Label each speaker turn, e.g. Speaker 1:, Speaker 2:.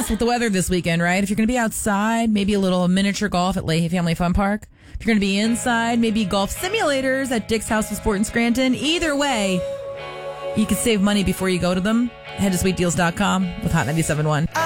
Speaker 1: guess with the weather this weekend, right? If you're going to be outside, maybe a little miniature golf at Leahy Family Fun Park. If you're going to be inside, maybe golf simulators at Dick's House of Sport in Scranton. Either way, you can save money before you go to them. Head to sweetdeals.com with Hot 97.1.